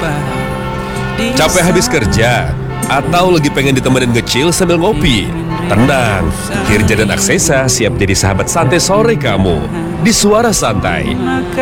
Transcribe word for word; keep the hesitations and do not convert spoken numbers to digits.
Capek habis kerja? Atau lagi pengen ditemenin nge-chill sambil ngopi? Tenang, Hirja dan Aksesa siap jadi sahabat santai sore kamu di Suara Santai.